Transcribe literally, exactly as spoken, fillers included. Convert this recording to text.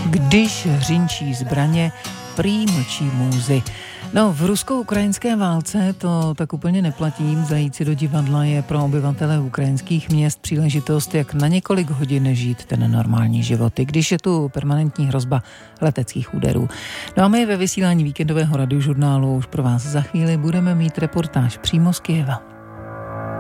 Když hřinčí zbraně, prý mlčí můzy. No, v rusko-ukrajinské válce to tak úplně neplatí. Zajít si do divadla je pro obyvatele ukrajinských měst příležitost, jak na několik hodin žít ten normální život, i když je tu permanentní hrozba leteckých úderů. No a my ve vysílání víkendového radiožurnálu už pro vás za chvíli budeme mít reportáž přímo z Kyjeva.